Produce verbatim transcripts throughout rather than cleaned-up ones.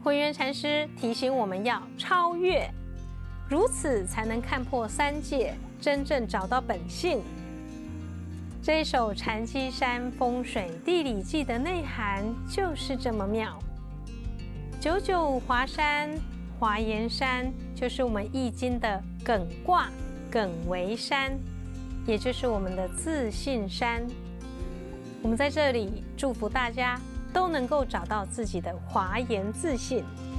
慧远禅师提醒我们要超越，如此才能看破三界，真正找到本性。这一首《禅机山风水地理记》的内涵就是这么妙。九九华山、华严山，就是我们易经的艮卦、艮为山，也就是我们的自信山。我们在这里祝福大家都能够找到自己的华严自信。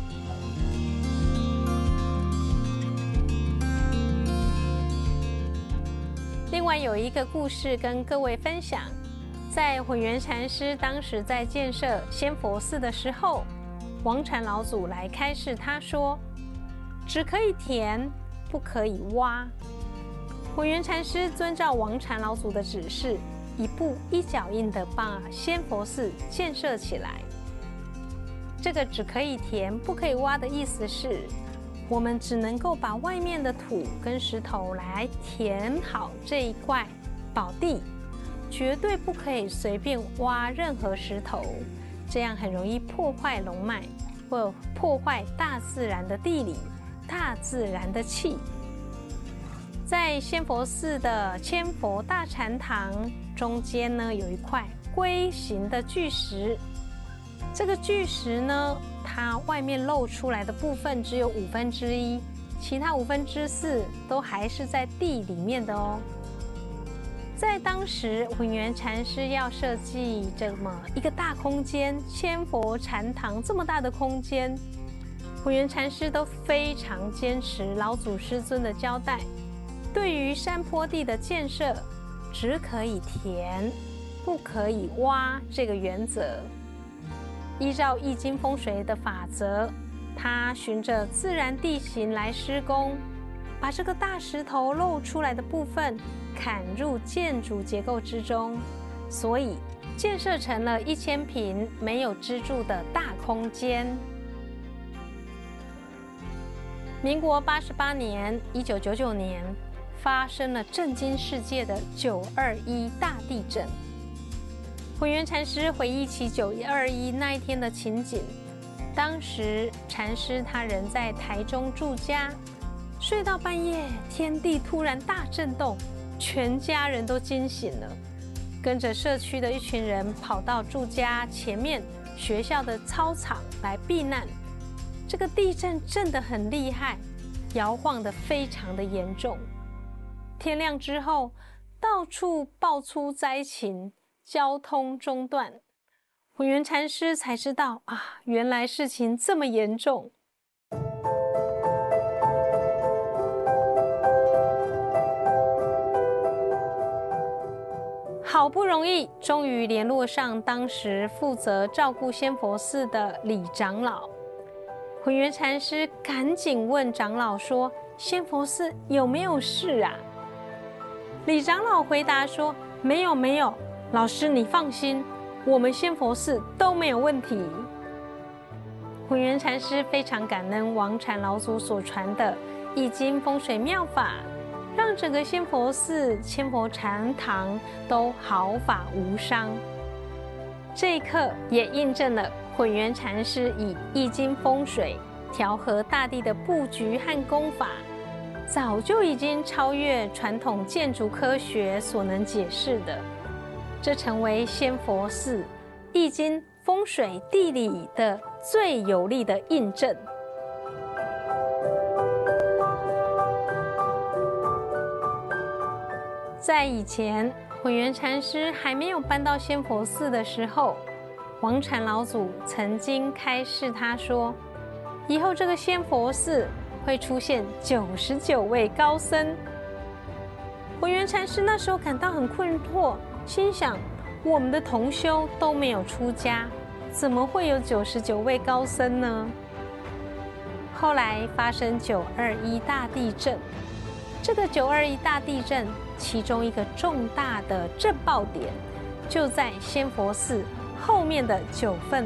另外有一个故事跟各位分享，在慧远禅师当时在建设仙佛寺的时候，王禅老祖来开示他说，只可以填，不可以挖。慧远禅师遵照王禅老祖的指示，一步一脚印地把仙佛寺建设起来。这个只可以填不可以挖的意思是，我们只能够把外面的土跟石头来填好这一块宝地，绝对不可以随便挖任何石头，这样很容易破坏龙脉，或破坏大自然的地理、大自然的气。在仙佛寺的千佛大禅堂中间呢，有一块龟形的巨石。这个巨石呢，它外面露出来的部分只有五分之一，其他五分之四都还是在地里面的哦。在当时，慧远禅师要设计这么一个大空间，千佛禅堂这么大的空间，慧远禅师都非常坚持老祖师尊的交代。对于山坡地的建设，只可以填，不可以挖这个原则。依照易经风水的法则，他循着自然地形来施工，把这个大石头露出来的部分砍入建筑结构之中，所以建设成了一千平没有支柱的大空间。民国八十八年（一九九九年）发生了震惊世界的九二一大地震。慧远禅师回忆起九二一那一天的情景，当时禅师他人在台中住家，睡到半夜，天地突然大震动，全家人都惊醒了，跟着社区的一群人跑到住家前面学校的操场来避难。这个地震震得很厉害，摇晃得非常的严重。天亮之后，到处爆出灾情，交通中断。慧远禅师才知道啊，原来事情这么严重。好不容易，终于联络上当时负责照顾仙佛寺的李长老。慧远禅师赶紧问长老说：“仙佛寺有没有事啊？”李长老回答说：“没有，没有。老师你放心，我们仙佛寺都没有问题。”慧远禅师非常感恩王禅老祖所传的易经风水妙法，让整个仙佛寺、千佛禅堂都毫发无伤。这一刻也印证了慧远禅师以易经风水调和大地的布局和功法，早就已经超越传统建筑科学所能解释的，这成为仙佛寺易经风水地理的最有力的印证。在以前，慧远禅师还没有搬到仙佛寺的时候，王禅老祖曾经开示他说，以后这个仙佛寺会出现九十九位高僧。慧远禅师那时候感到很困惑，心想：我们的同修都没有出家，怎么会有九十九位高僧呢？后来发生九二一大地震，这个九二一大地震其中一个重大的震爆点，就在仙佛寺后面的九份